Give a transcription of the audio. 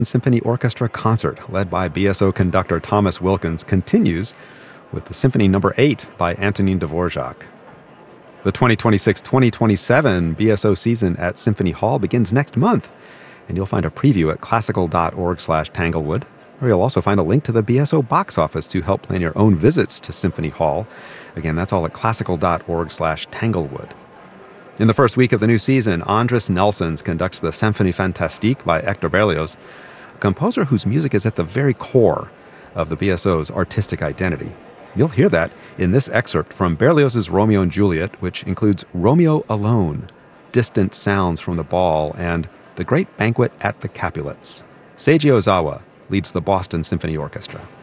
Symphony Orchestra concert, led by BSO conductor Thomas Wilkins, continues with the Symphony No. 8 by Antonin Dvorak. The 2026-2027 BSO season at Symphony Hall begins next month, and you'll find a preview at classical.org/Tanglewood, where you'll also find a link to the BSO box office to help plan your own visits to Symphony Hall. Again, that's all at classical.org/Tanglewood. In the first week of the new season, Andris Nelsons conducts the Symphonie Fantastique by Hector Berlioz, a composer whose music is at the very core of the BSO's artistic identity. You'll hear that in this excerpt from Berlioz's Romeo and Juliet, which includes Romeo Alone, Distant Sounds from the Ball, and The Great Banquet at the Capulets. Seiji Ozawa leads the Boston Symphony Orchestra.